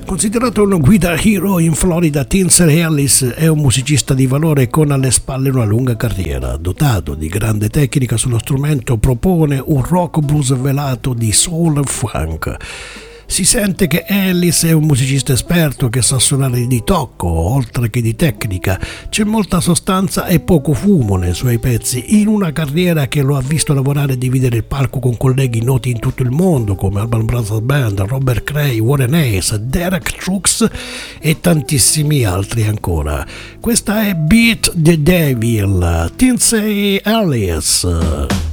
Considerato un guida hero in Florida, Tinsel Ellis è un musicista di valore con alle spalle una lunga carriera. Dotato di grande tecnica sullo strumento, propone un rock blues velato di soul e funk. Si sente che Ellis è un musicista esperto che sa suonare di tocco, oltre che di tecnica. C'è molta sostanza e poco fumo nei suoi pezzi, in una carriera che lo ha visto lavorare e dividere il palco con colleghi noti in tutto il mondo come Allman Brothers Band, Robert Cray, Warren Hayes, Derek Trucks e tantissimi altri ancora. Questa è Beat the Devil, Tinsel Ellis.